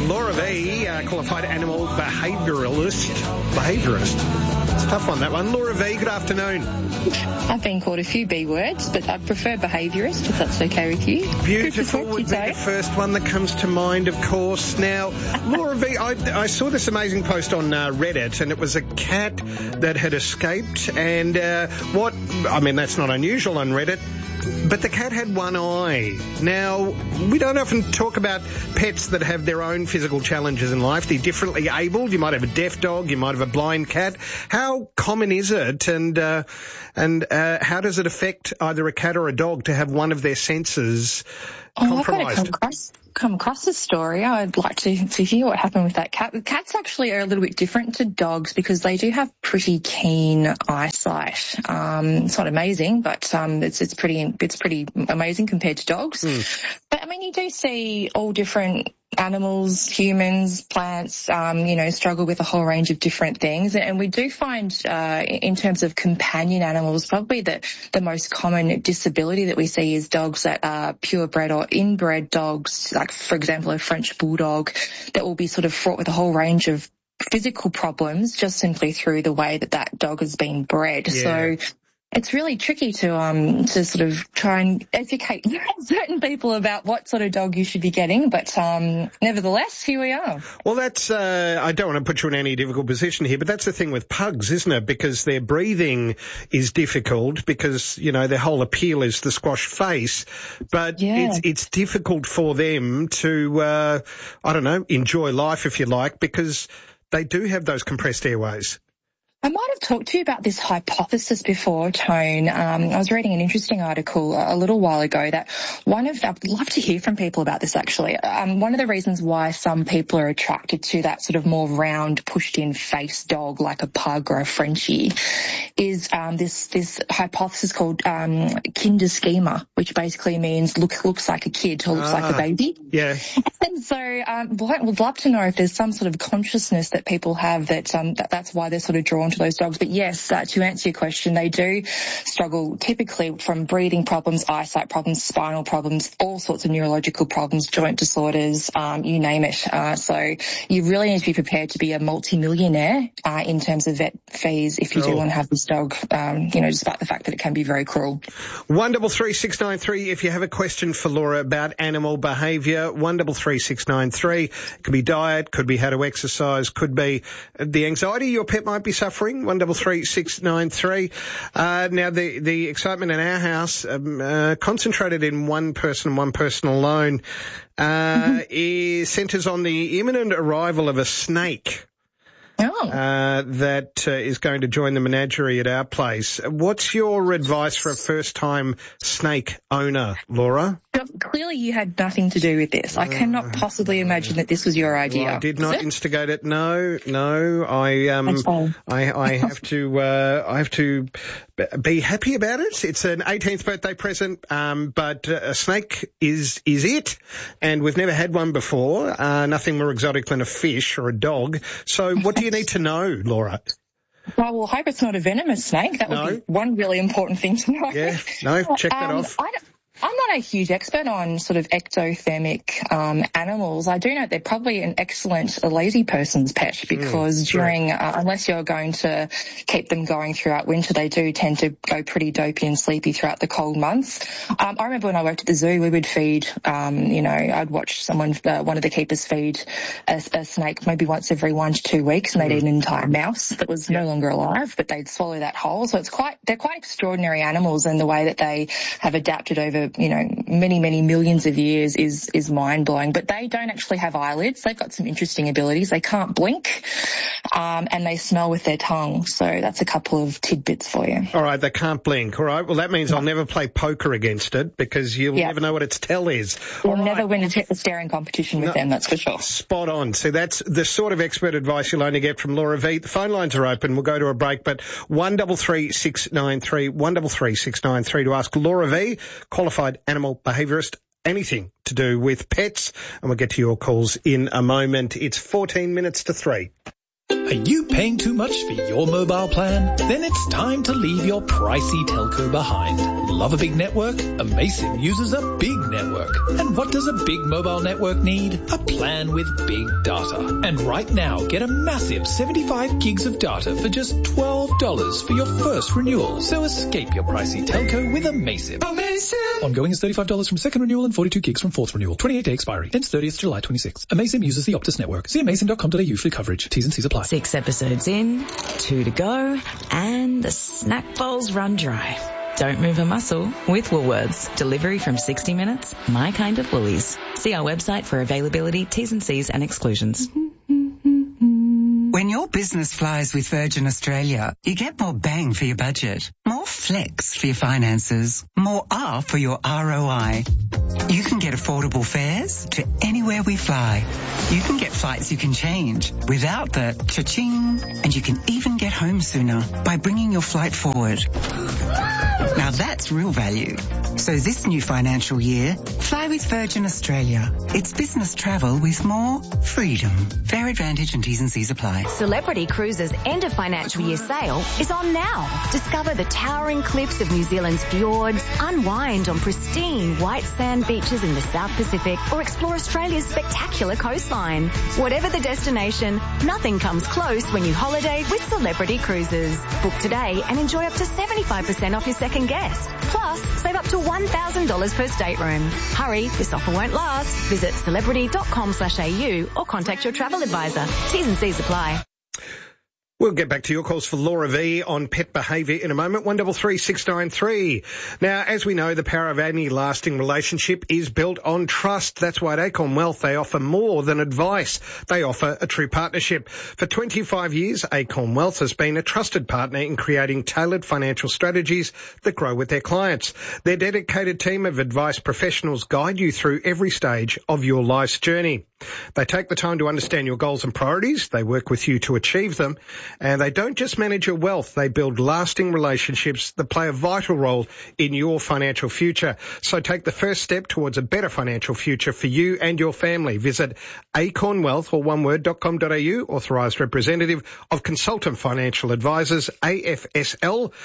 Laura V, qualified animal behaviourist. It's a tough one, that one. Laura V, good afternoon. I've been called a few B words, but I prefer behaviourist, if that's okay with you. Beautiful would be the first one that comes to mind, of course. Now, Laura V, I saw this amazing post on Reddit, and it was a cat that had escaped, and that's not unusual on Reddit, but the cat had one eye. Now, we don't often talk about pets that have their own physical challenges in life. They're differently abled. You might have a deaf dog. You might have a blind cat. How common is it, and how does it affect either a cat or a dog to have one of their senses compromised? I've got to come across this story. I'd like to hear what happened with that cat. Cats actually are a little bit different to dogs because they do have pretty keen eyesight. It's not amazing, but it's pretty amazing compared to dogs. But I mean, you do see all different animals, humans, plants, struggle with a whole range of different things. And we do find, in terms of companion animals, probably the most common disability that we see is dogs that are purebred or inbred dogs, like, for example, a French bulldog, that will be sort of fraught with a whole range of physical problems just simply through the way that dog has been bred. Yeah. So it's really tricky to sort of try and educate certain people about what sort of dog you should be getting, but nevertheless, here we are. Well, that's I don't want to put you in any difficult position here, but that's the thing with pugs, isn't it? Because their breathing is difficult because, their whole appeal is the squash face, but it's difficult for them to, enjoy life, if you like, because they do have those compressed airways. I might have talked to you about this hypothesis before, Tone. I was reading an interesting article a little while ago that I'd love to hear from people about this actually. One of the reasons why some people are attracted to that sort of more round, pushed-in face dog like a pug or a Frenchie is this hypothesis called Kinderschema, which basically means looks like a kid or looks like a baby. Yeah. And so would love to know if there's some sort of consciousness that people have that's why they're sort of drawn to those dogs. But yes, to answer your question, they do struggle typically from breathing problems, eyesight problems, spinal problems, all sorts of neurological problems, joint disorders, you name it. So you really need to be prepared to be a multi-millionaire in terms of vet fees if you do want to have this dog, despite the fact that it can be very cruel. 133693 if you have a question for Laura about animal behaviour. 133693. It could be diet, could be how to exercise, could be the anxiety your pet might be suffering. 133693. Now the excitement in our house, concentrated in one person alone, centres on the imminent arrival of a snake. That is going to join the menagerie at our place. What's your advice for a first-time snake owner, Laura? Clearly you had nothing to do with this. I cannot possibly imagine that this was your idea. Well, I did not instigate it. No. I have to be happy about it. It's an 18th birthday present, but a snake is it, and we've never had one before. Nothing more exotic than a fish or a dog. So what do you need to know, Laura? Well, we'll hope it's not a venomous snake. That would be one really important thing to know. Yeah, check that off. I'm not a huge expert on sort of ectothermic animals. I do know they're probably an excellent lazy person's pet because during, unless you're going to keep them going throughout winter, they do tend to go pretty dopey and sleepy throughout the cold months. I remember when I worked at the zoo, we would feed, I'd watch one of the keepers feed a snake maybe once every 1 to 2 weeks, and they'd eat an entire mouse that was no longer alive, but they'd swallow that whole. So they're quite extraordinary animals, and the way that they have adapted over many, many millions of years is mind-blowing. But they don't actually have eyelids. They've got some interesting abilities. They can't blink, and they smell with their tongue. So that's a couple of tidbits for you. All right, they can't blink. All right, well, that means I'll never play poker against it because you'll never know what its tell is. We'll never win a staring competition with them, that's for sure. Spot on. So that's the sort of expert advice you'll only get from Laura V. The phone lines are open. We'll go to a break, but 133693 to ask Laura V, qualified animal behaviourist, anything to do with pets, and we'll get to your calls in a moment. It's 14 minutes to 3. Are you paying too much for your mobile plan? Then it's time to leave your pricey telco behind. Love a big network? Amaysim uses a big network. And what does a big mobile network need? A plan with big data. And right now, get a massive 75 gigs of data for just $12 for your first renewal. So escape your pricey telco with Amaysim. Amaysim! Ongoing is $35 from second renewal and 42 gigs from fourth renewal. 28-day expiry. Ends 30th July 26. Amaysim uses the Optus network. See amaysim.com.au for coverage. T's and C's apply. 6 episodes in, 2 to go, and the snack bowls run dry. Don't move a muscle with Woolworths. Delivery from 60 minutes. My kind of Woolies. See our website for availability, T's and C's and exclusions. When your business flies with Virgin Australia, you get more bang for your budget, more flex for your finances, more R for your ROI. You can get affordable fares to anywhere we fly. You can get flights you can change without the cha-ching, and you can even get home sooner by bringing your flight forward. Now that's real value. So this new financial year, fly with Virgin Australia. It's business travel with more freedom. Fare advantage and T's and C's apply. Celebrity Cruises' end of financial year sale is on now. Discover the towering cliffs of New Zealand's fjords, unwind on pristine white sand beaches in the South Pacific, or explore Australia's spectacular coastline. Whatever the destination, nothing comes close when you holiday with Celebrity Cruises. Book today and enjoy up to 75% off your second guest. Plus, save up to $1,000 per stateroom. Hurry, this offer won't last. Visit celebrity.com/au or contact your travel advisor. T's and C's apply. We'll get back to your calls for Laura V on pet behaviour in a moment. 133693. Now, as we know, the power of any lasting relationship is built on trust. That's why at Acorn Wealth they offer more than advice. They offer a true partnership. For 25 years, Acorn Wealth has been a trusted partner in creating tailored financial strategies that grow with their clients. Their dedicated team of advice professionals guide you through every stage of your life's journey. They take the time to understand your goals and priorities. They work with you to achieve them. And they don't just manage your wealth, they build lasting relationships that play a vital role in your financial future. So take the first step towards a better financial future for you and your family. Visit acornwealth, or oneword.com.au, authorised representative of Consultant Financial Advisors, AFSL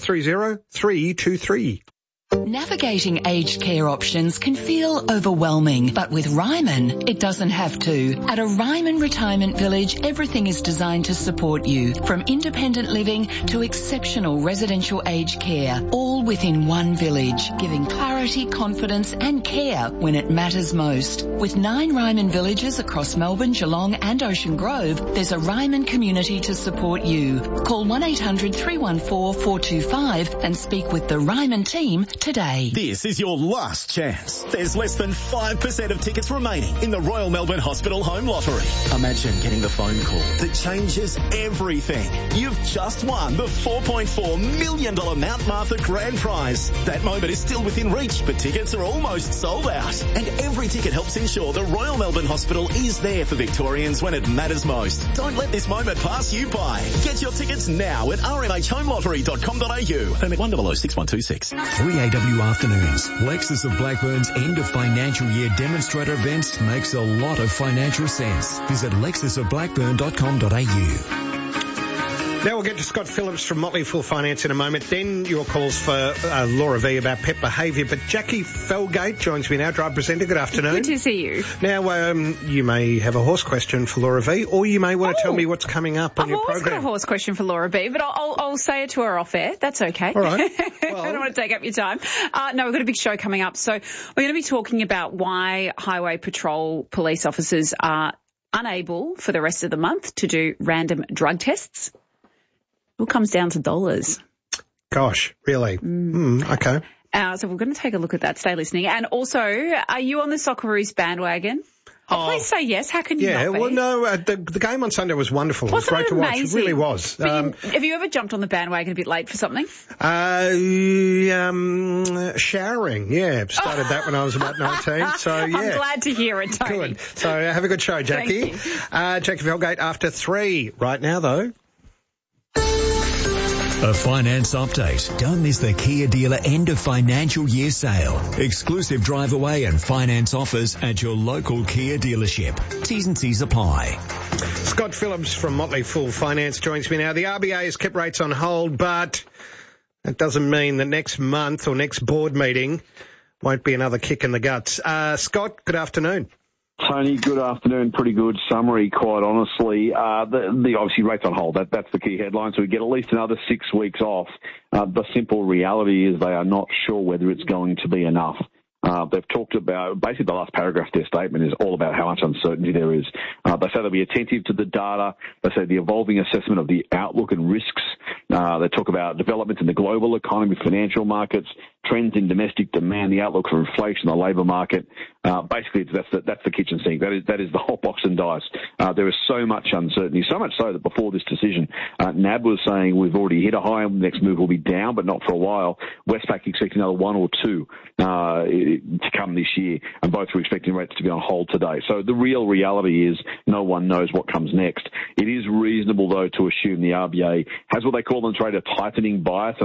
230323. Navigating aged care options can feel overwhelming, but with Ryman, it doesn't have to. At a Ryman Retirement Village, everything is designed to support you, from independent living to exceptional residential aged care, all within one village, giving clarity, confidence and care when it matters most. With 9 Ryman villages across Melbourne, Geelong and Ocean Grove, there's a Ryman community to support you. Call 1-800-314-425 and speak with the Ryman team today. This is your last chance. There's less than 5% of tickets remaining in the Royal Melbourne Hospital Home Lottery. Imagine getting the phone call that changes everything. You've just won the $4.4 million Mount Martha Grand Prize. That moment is still within reach, but tickets are almost sold out. And every ticket helps ensure the Royal Melbourne Hospital is there for Victorians when it matters most. Don't let this moment pass you by. Get your tickets now at rmhhomelottery.com.au. Permit 1006126. 3AW Afternoons. Lexus of Blackburn's end of financial year demonstrator events makes a lot of financial sense. Visit lexusofblackburn.com.au. Now we'll get to Scott Phillips from Motley Fool Finance in a moment. Then your calls for Laura V about pet behaviour. But Jackie Felgate joins me now, drive presenter. Good afternoon. Good to see you. Now, you may have a horse question for Laura V, or you may want to tell me what's coming up on your program. I've always got a horse question for Laura V, but I'll say it to her off air. That's okay. All right. Well, I don't want to take up your time. No, we've got a big show coming up. So we're going to be talking about why Highway Patrol police officers are unable for the rest of the month to do random drug tests. It all comes down to dollars. Gosh, really? Okay. So we're going to take a look at that. Stay listening. And also, are you on the Socceroos bandwagon? Please say yes. How can you not be? Yeah, well, no, the game on Sunday was wonderful. Wasn't it was great to watch. Amazing? It really was. Have you ever jumped on the bandwagon a bit late for something? Showering, yeah. Started that when I was about 19, so yeah. I'm glad to hear it, Tony. Good. So have a good show, Jackie. Jackie Felgate after 3. Right now, though. A finance update. Don't miss the Kia dealer end of financial year sale. Exclusive drive away and finance offers at your local Kia dealership. T's and C's apply. Scott Phillips from Motley Fool Finance joins me now. The RBA has kept rates on hold, but that doesn't mean that next month or next board meeting won't be another kick in the guts. Scott, good afternoon. Tony, good afternoon. Pretty good summary, quite honestly. The obviously rates on hold, that's the key headline, so we get at least another 6 weeks off. The simple reality is they are not sure whether it's going to be enough. They've talked about, basically the last paragraph of their statement is all about how much uncertainty there is. They say they'll be attentive to the data. They say the evolving assessment of the outlook and risks. They talk about developments in the global economy, financial markets, trends in domestic demand, the outlook for inflation, the labour market. Basically, that's the kitchen sink. That is the hot box and dice. There is so much uncertainty, so much so that before this decision, NAB was saying we've already hit a high and the next move will be down, but not for a while. Westpac expecting another 1 or 2 to come this year, and both were expecting rates to be on hold today. So the real reality is no one knows what comes next. It is reasonable, though, to assume the RBA has what they call in trade a tightening bias.